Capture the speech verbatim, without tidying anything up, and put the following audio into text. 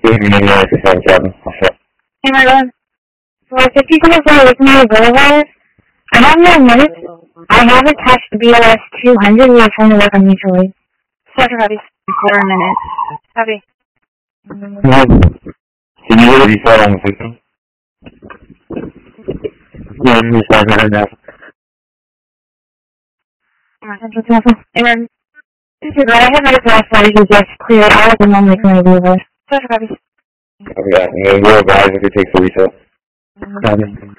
Hey, Marlon. For fifty-seven with me Boulevard, I have no minutes. I have attached B O S two hundred. We are trying to work on mutually. Second, Robbie. For a minute. Robbie. Can you really reset on the system? Yeah, I'm restarting right now. Aaron. I have my last night. You just cleared all of the moments when I do over. Second, Robbie. Okay, yeah, you'll advise if it takes a reset.